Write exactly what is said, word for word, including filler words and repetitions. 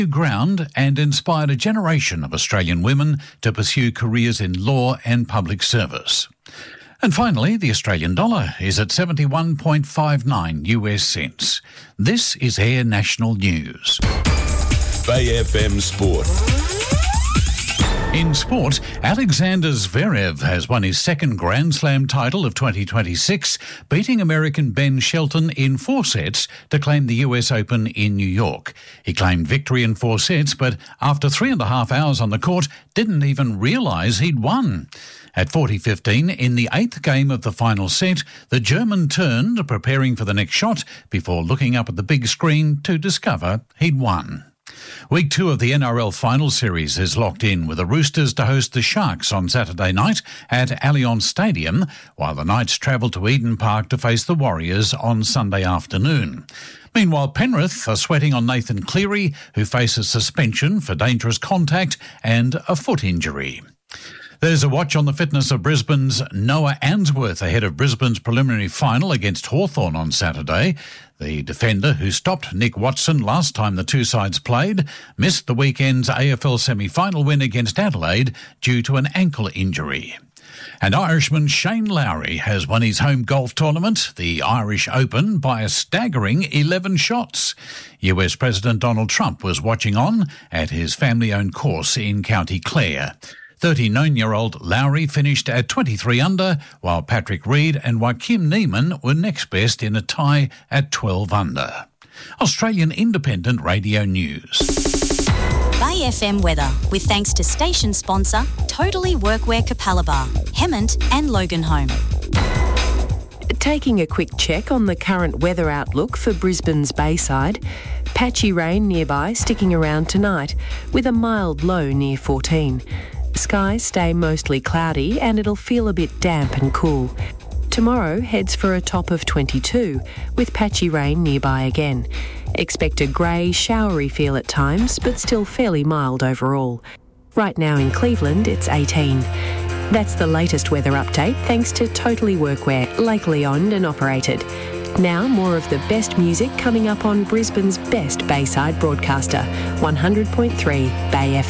ground and inspired a generation of Australian women to pursue careers in law and public service. And finally, the Australian dollar is at seventy-one point five nine U S cents. This is Air National News. Bay F M Sport. In sport, Alexander Zverev has won his second Grand Slam title of twenty twenty-six, beating American Ben Shelton in four sets to claim the U S Open in New York. He claimed victory in four sets, but after three and a half hours on the court, didn't even realise he'd won. At forty fifteen, in the eighth game of the final set, the German turned, preparing for the next shot, before looking up at the big screen to discover he'd won. Week two of the N R L Final Series is locked in, with the Roosters to host the Sharks on Saturday night at Allianz Stadium, while the Knights travel to Eden Park to face the Warriors on Sunday afternoon. Meanwhile, Penrith are sweating on Nathan Cleary, who faces suspension for dangerous contact and a foot injury. There's a watch on the fitness of Brisbane's Noah Answorth ahead of Brisbane's preliminary final against Hawthorn on Saturday. The defender, who stopped Nick Watson last time the two sides played, missed the weekend's A F L semi-final win against Adelaide due to an ankle injury. And Irishman Shane Lowry has won his home golf tournament, the Irish Open, by a staggering eleven shots. U S President Donald Trump was watching on at his family-owned course in County Clare. thirty-nine-year-old Lowry finished at twenty-three under, while Patrick Reed and Joaquim Niemann were next best in a tie at twelve under. Australian Independent Radio News. Bay F M weather, with thanks to station sponsor Totally Workwear Capalaba, Hemmant and Loganholme. Taking a quick check on the current weather outlook for Brisbane's Bayside. Patchy rain nearby, sticking around tonight, with a mild low near fourteen. Skies stay mostly cloudy and it'll feel a bit damp and cool. Tomorrow heads for a top of twenty-two, with patchy rain nearby again. Expect a grey, showery feel at times, but still fairly mild overall. Right now in Cleveland, it's eighteen. That's the latest weather update thanks to Totally Workwear, locally owned and operated. Now more of the best music coming up on Brisbane's best Bayside broadcaster, one hundred point three Bay F M.